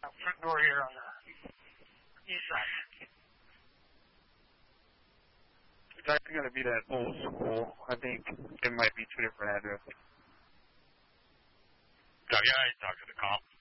front door here on the east side. It's actually going to be that old school. I think it might be two different addresses. Yeah, I talked to the cop.